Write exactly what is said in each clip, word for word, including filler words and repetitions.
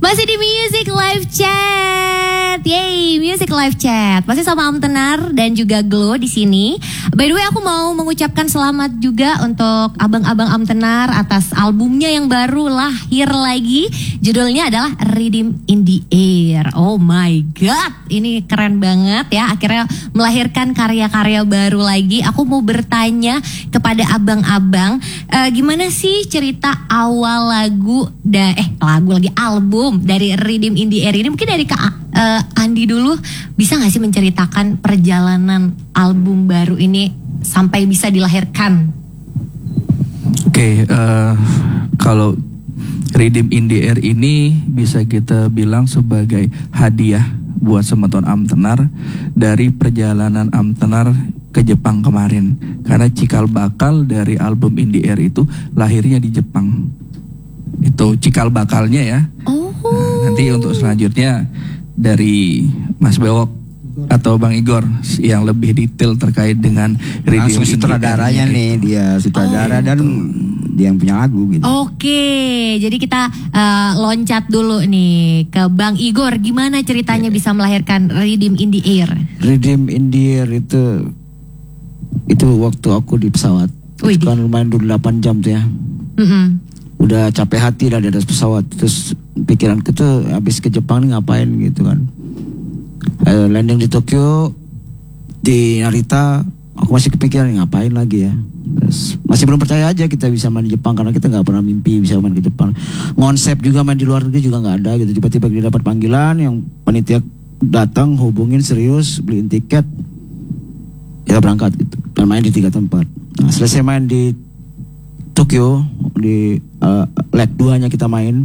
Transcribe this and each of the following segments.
Masih di Music Live Chat. Yeay, Music Live Chat. Masih sama Am Tenar dan juga Glo di sini. By the way, aku mau mengucapkan selamat juga untuk abang-abang Am Tenar atas albumnya yang baru lahir lagi. Judulnya adalah Rhythm in the Air. Oh my god, ini keren banget ya. Akhirnya melahirkan karya-karya baru lagi. Aku mau bertanya kepada abang-abang, uh, gimana sih cerita awal lagu da eh lagu lagi album dari Rhythm in the Air ini? Mungkin dari Kak uh, Andi dulu, bisa gak sih menceritakan perjalanan album baru ini sampai bisa dilahirkan? Oke, okay, uh, kalau Rhythm in the Air ini bisa kita bilang sebagai hadiah buat Semeton Am Tenar dari perjalanan Am Tenar ke Jepang kemarin. Karena cikal bakal dari album In the Air itu lahirnya di Jepang. Itu cikal bakalnya ya. Oh. Nah, nanti untuk selanjutnya dari Mas Bewok atau Bang Igor yang lebih detail terkait dengan langsung sutradaranya nih, dia sutradara oh, dan dia yang punya lagu gitu. Oke, jadi kita uh, loncat dulu nih ke Bang Igor. Gimana ceritanya yeah. bisa melahirkan Rhythm in the Air? Rhythm in the Air itu itu waktu aku di pesawat. Wih, itu kan lumayan dulu delapan jam tuh ya. Mm-hmm. Udah capek hati lah di atas pesawat. Terus pikiranku tuh habis ke Jepang nih ngapain gitu kan. Uh, landing di Tokyo, di Narita, aku masih kepikiran ngapain lagi ya. Terus, masih belum percaya aja kita bisa main di Jepang karena kita nggak pernah mimpi bisa main ke Jepang. Ngonsep juga main di luar negeri juga nggak ada gitu. Tiba-tiba kita dapat panggilan, yang panitia datang hubungin serius, beliin tiket, kita berangkat gitu. Dan main di tiga tempat. Nah, selesai main di Tokyo, di uh, leg dua nya kita main.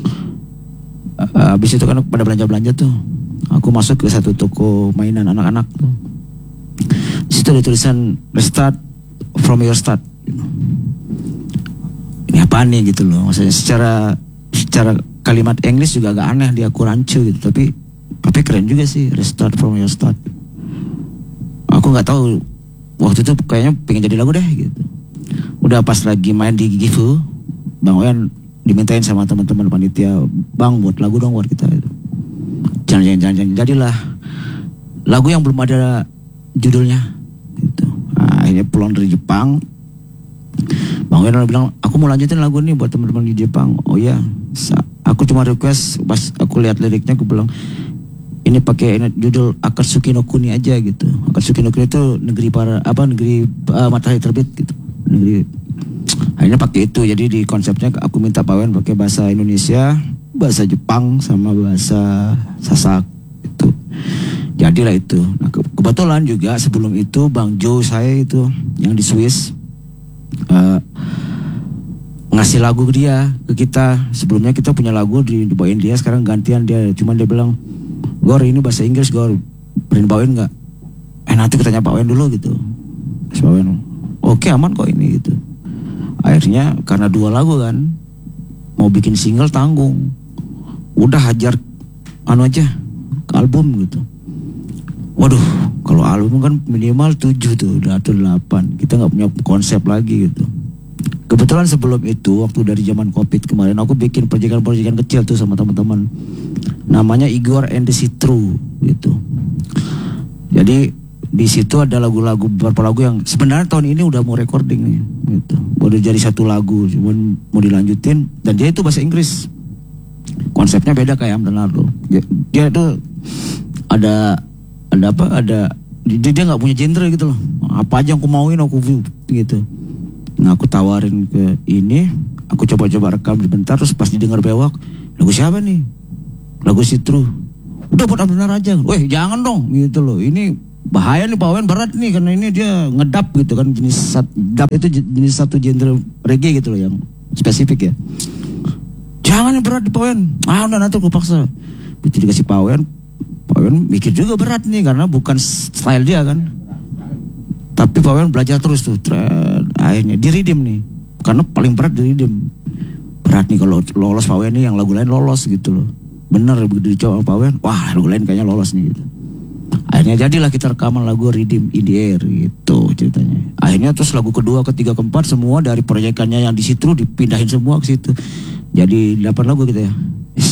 Uh, habis itu kan pada belanja-belanja tuh. Aku masuk ke satu toko mainan anak-anak tuh. Di situ ada tulisan restart from your start. Ini apa nih gitu loh. Maksudnya secara secara kalimat English juga agak aneh, dia kurancu gitu. Tapi tapi keren juga sih, restart from your start. Aku nggak tahu waktu itu kayaknya pengen jadi lagu deh gitu. Udah pas lagi main di Gifu, Bang Oyan dimintain sama teman-teman panitia, Bang buat lagu dong buat kita gitu. Jangan-jangan jadilah lagu yang belum ada judulnya gitu. Nah, akhirnya pulang dari Jepang, Bang Oyan bilang aku mau lanjutin lagu ini buat teman-teman di Jepang. Oh iya, aku cuma request pas aku lihat liriknya, aku bilang ini pakai judul Akatsuki no Kuni aja gitu. Akatsuki no Kuni itu negeri para apa negeri uh, matahari terbit gitu. Negeri. Akhirnya pakai itu. Jadi di konsepnya aku minta Pak Wen pakai bahasa Indonesia, bahasa Jepang sama bahasa Sasak itu. Jadilah itu. Nah, ke kebetulan juga sebelum itu Bang Joe saya itu yang di Swiss uh, ngasih lagu ke dia ke kita. Sebelumnya kita punya lagu di dibawain dia, sekarang gantian dia. Cuman dia bilang, Gor ini bahasa Inggris, Gor beri bawain nggak? Eh nanti kita tanya Pak Wen dulu gitu. Pak Wen, oke aman kok ini gitu. Akhirnya karena dua lagu kan, mau bikin single tanggung, udah hajar anu aja album gitu. Waduh, kalau album kan minimal tujuh tuh, udah atau delapan. Kita nggak punya konsep lagi gitu. Kebetulan sebelum itu, waktu dari zaman Covid kemarin, aku bikin proyekan-proyekan kecil tuh sama teman-teman. Namanya Igor and the Citru gitu. Jadi di situ ada lagu-lagu, beberapa lagu yang sebenarnya tahun ini udah mau recording nih gitu. Udah jadi satu lagu, cuman mau dilanjutin, dan dia itu bahasa Inggris. Konsepnya beda kayak Am Tenar loh. Dia, dia itu ada ada apa? Ada dia dia nggak punya genre gitu loh. Apa aja yang aku mauin aku gitu. Nah aku tawarin ke ini, aku coba-coba rekam sebentar, terus pas didengar Bewok, lagu siapa nih? Lagu Citru. Udah buat Am Tenar aja. Weh jangan dong gitu loh. Ini bahaya nih Pak Wen, berat nih karena ini dia ngedap gitu kan, jenis dap itu jenis satu genre reggae gitu loh yang spesifik ya. Jangan nih berat di Pak Wen. Ah udah nanti aku paksa. Begitu dikasih Pak Wen, Pak Wen mikir juga berat nih karena bukan style dia kan. Tapi Pak Wen belajar terus tuh. Tred, akhirnya di rhythm nih. Karena paling berat di rhythm. Berat nih kalau lolos Pak Wen nih, yang lagu lain lolos gitu loh. Bener begitu dicoba Pak Wen, wah lagu lain kayaknya lolos nih gitu. Akhirnya jadilah kita rekaman lagu Rhythm in the Air gitu ceritanya. Akhirnya terus lagu kedua, ketiga, keempat semua dari proyekannya yang di situ dipindahin semua ke situ. Jadi delapan lagu gitu ya.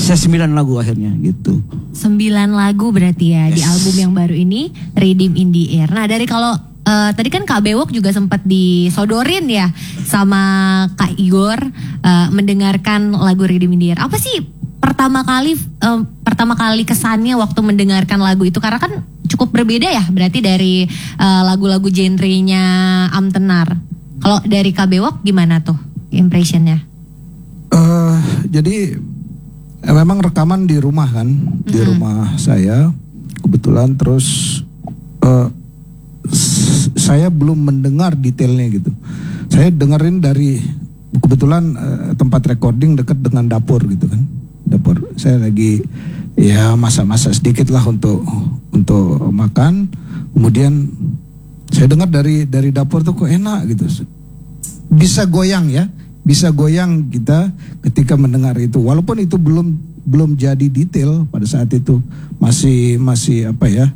Saya sembilan lagu akhirnya gitu. Sembilan lagu berarti ya yes. Di album yang baru ini, Redeem in the Air. Nah dari kalau uh, tadi kan Kak Bewok juga sempat disodorin ya sama Kak Igor uh, mendengarkan lagu Redeem in the Air. Apa sih pertama kali uh, pertama kali kesannya waktu mendengarkan lagu itu? Karena kan cukup berbeda ya berarti dari uh, lagu-lagu genrenya Amtenar. Kalau dari Kak Bewok gimana tuh impressionnya? Uh, jadi eh, memang rekaman di rumah kan, mm-hmm. di rumah saya kebetulan terus uh, s- saya belum mendengar detailnya gitu. Saya dengerin dari kebetulan uh, tempat recording dekat dengan dapur gitu kan, dapur. Saya lagi ya masak-masak sedikit lah untuk untuk makan, kemudian saya dengar dari dari dapur tuh kok enak gitu, bisa goyang ya. Bisa goyang kita ketika mendengar itu, walaupun itu belum belum jadi detail pada saat itu, masih masih apa ya,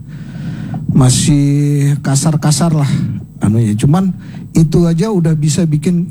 masih kasar-kasar lah anunya. Cuman itu aja udah bisa bikin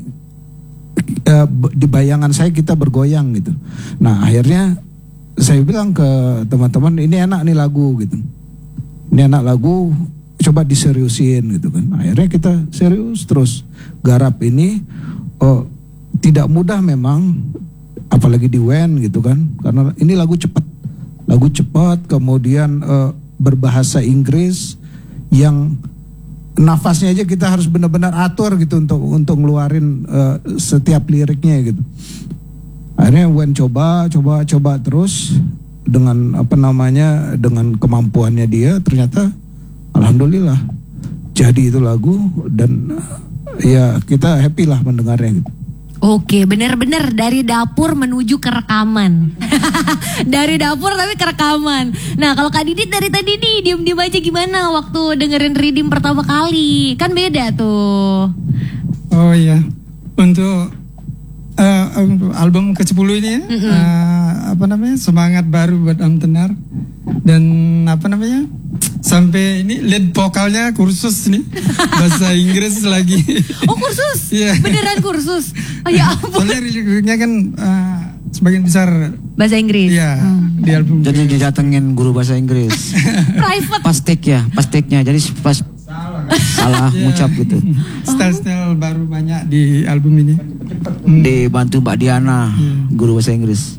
uh, di bayangan saya kita bergoyang gitu. Nah akhirnya saya bilang ke teman-teman, ini enak nih lagu gitu, ini enak lagu, coba diseriusin gitu kan. Akhirnya kita serius terus garap ini. Oh, tidak mudah memang, apalagi di W E N gitu kan, karena ini lagu cepat, lagu cepat, kemudian uh, berbahasa Inggris yang nafasnya aja kita harus benar-benar atur gitu untuk untuk ngeluarin uh, setiap liriknya gitu. Akhirnya W E N coba, coba, coba terus dengan apa namanya, dengan kemampuannya dia, ternyata alhamdulillah jadi itu lagu dan uh, ya kita happy lah mendengarnya gitu. Oke, benar-benar dari dapur menuju ke rekaman. Dari dapur tapi ke rekaman. Nah, kalau Kak Didit dari tadi nih diem-diem aja gimana waktu dengerin Redeem pertama kali? Kan beda tuh. Oh iya, untuk uh, album ke sepuluh ini ya, mm-hmm. uh, apa namanya, semangat baru buat Amtenar. Dan apa namanya, sampai ini lead vokalnya kursus nih, bahasa Inggris lagi. Oh kursus? Iya. Beneran kursus? Oh ya ampun. Soalnya liriknya kan uh, sebagian besar bahasa Inggris. Iya, hmm. di album. Jadi didatengin guru bahasa Inggris. Private. Pas take ya, pas take-nya. Jadi pas salah, salah yeah. ngucap gitu. Style-style baru banyak di album ini. Hmm. Dibantu Mbak Diana, hmm. guru bahasa Inggris.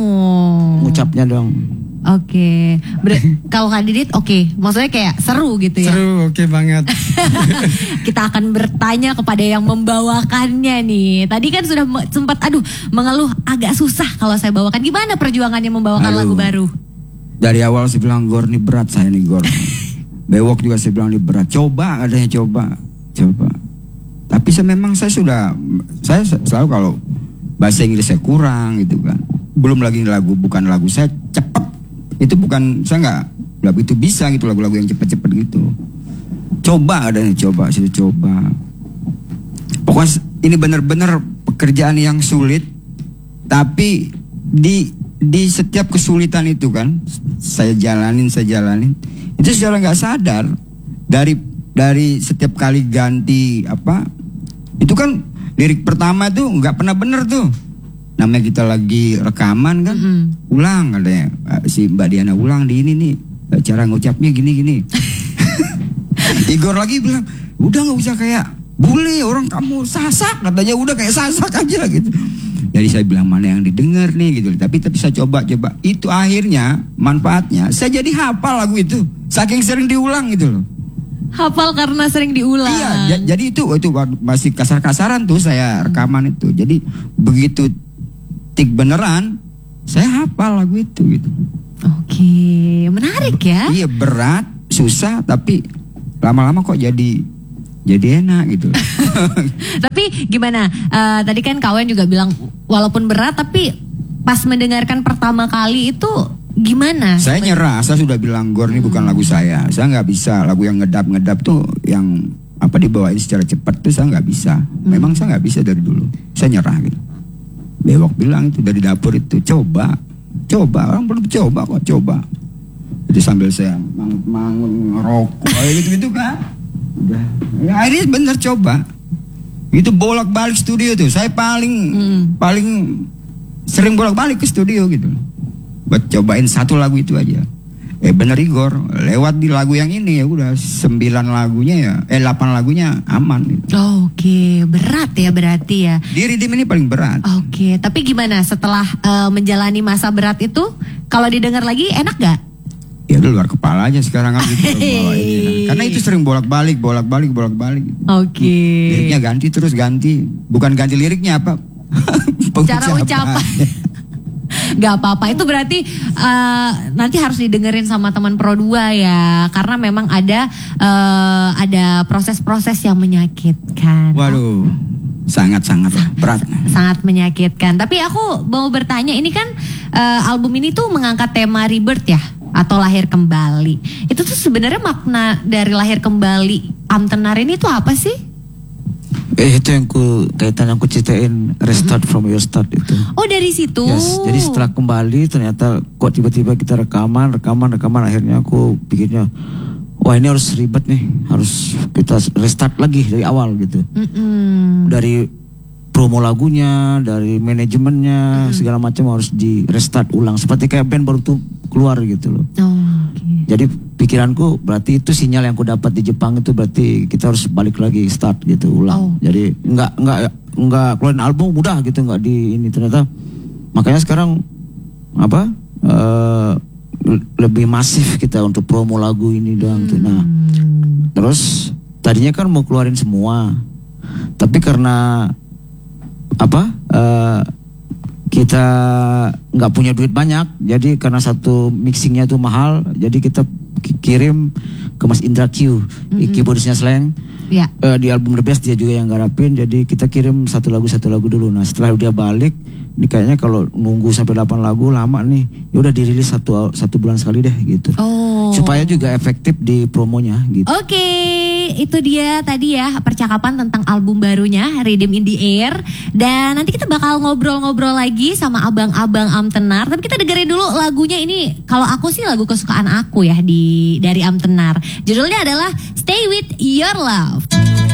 Oh. Ngucapnya dong. Oke, okay. Kalau Kak Didit oke, okay. Maksudnya kayak seru gitu ya? Seru, oke okay banget. Kita akan bertanya kepada yang membawakannya nih. Tadi kan sudah sempat, aduh, mengeluh agak susah kalau saya bawakan. Gimana perjuangannya membawakan aduh, lagu baru? Dari awal saya bilang Gor nih berat saya nih Gor. Bewok juga saya bilang nih berat. Coba adanya coba, coba. Tapi saya memang saya sudah, saya selalu kalau bahasa Inggris saya kurang gitu kan. Belum lagi lagu, bukan lagu saya cepat. Itu bukan, saya nggak lagu itu bisa gitu, lagu-lagu yang cepet-cepet gitu. Coba adanya coba, saya coba. Pokoknya ini benar-benar pekerjaan yang sulit, tapi di di setiap kesulitan itu kan, saya jalanin, saya jalanin. Itu secara nggak sadar dari dari setiap kali ganti apa, itu kan lirik pertama tuh nggak pernah bener tuh. Namanya kita lagi rekaman kan, mm-hmm. ulang katanya si Mbak Diana ulang di ini nih cara ngucapnya gini-gini. Igor lagi bilang udah nggak usah kayak bule orang kamu sasak katanya, udah kayak sasak aja gitu. Jadi saya bilang mana yang didengar nih gitu. Tapi tapi saya coba-coba itu akhirnya manfaatnya saya jadi hafal lagu itu saking sering diulang gitu loh. Hafal karena sering diulang. Iya, j- jadi itu itu masih kasar-kasaran tuh saya rekaman itu. Jadi begitu tik beneran, saya hafal lagu itu gitu. Oke, menarik ya. Iya berat, susah, tapi lama-lama kok jadi jadi enak gitu. Tapi gimana? Uh, tadi kan kawan juga bilang walaupun berat, tapi pas mendengarkan pertama kali itu gimana? Saya nyerah, saya sudah bilang Gor ini bukan lagu saya. Saya nggak bisa lagu yang ngedap-ngedap tuh yang apa dibawain secara cepat tuh saya nggak bisa. Memang saya nggak bisa dari dulu. Saya nyerah gitu. Bewok bilang itu dari dapur itu coba, coba orang belum coba kok coba. Jadi sambil saya mangun ngerokok gitu gitu kan, udah. Ya, akhirnya bener coba. Itu bolak-balik studio tuh. Saya paling hmm. paling sering bolak-balik ke studio gitu. buat cobain satu lagu itu aja. Eh bener Igor, lewat di lagu yang ini ya udah sembilan lagunya ya, eh delapan lagunya aman. Gitu. Oh, Oke, okay. Berat ya berarti ya. Di Riddim ini paling berat. Oke, okay. Tapi gimana setelah uh, menjalani masa berat itu, kalau didengar lagi enak gak? Ya udah luar kepala aja sekarang kan gitu bawa ini. Karena itu sering bolak-balik, bolak-balik, bolak-balik. Gitu. Oke. Okay. Liriknya ganti terus ganti, bukan ganti liriknya apa? Cara ucapan. Gak apa-apa, itu berarti uh, nanti harus didengerin sama teman Pro dua ya, karena memang ada uh, ada proses-proses yang menyakitkan. Waduh, sangat-sangat berat. Sangat menyakitkan. Tapi aku mau bertanya, ini kan uh, album ini tuh mengangkat tema rebirth ya, atau lahir kembali. Itu tuh sebenarnya makna dari lahir kembali Amtenar ini tuh apa sih? Eh itu yang ku kaitan yang ku ceritain restart from your start itu. Oh dari situ. Yes, jadi setelah kembali ternyata kok tiba-tiba kita rekaman, rekaman, rekaman akhirnya aku pikirnya wah ini harus ribet nih, harus kita restart lagi dari awal gitu. Mm-mm. Dari promo lagunya, dari manajemennya, mm-hmm. segala macam harus di restart ulang seperti kayak band baru tuh keluar gitu loh. Oh, okay. Jadi pikiranku berarti itu sinyal yang aku dapat di Jepang itu berarti kita harus balik lagi start gitu ulang. Oh. Jadi nggak nggak nggak keluarin album mudah gitu, nggak di ini ternyata makanya sekarang apa uh, lebih masif kita untuk promo lagu ini doang tuh. Nah terus tadinya kan mau keluarin semua tapi karena apa uh, kita nggak punya duit banyak, jadi karena satu mixingnya itu mahal, jadi kita kirim ke Mas Indra Q, mm-hmm. keyboardisnya Slang. Yeah. Uh, di album The Best dia juga yang garapin, jadi kita kirim satu lagu satu lagu dulu. Nah setelah dia balik, ini kayaknya kalau nunggu sampai delapan lagu lama nih, ya udah dirilis satu satu bulan sekali deh gitu. Oh. Supaya juga efektif di promonya gitu. Oke, okay. Itu dia tadi ya percakapan tentang album barunya Riddim in the Air. Dan nanti kita bakal ngobrol-ngobrol lagi sama abang-abang Amtenar. Tapi kita dengerin dulu lagunya ini. Kalau aku sih lagu kesukaan aku ya di dari Amtenar. Judulnya adalah Stay With Your Love.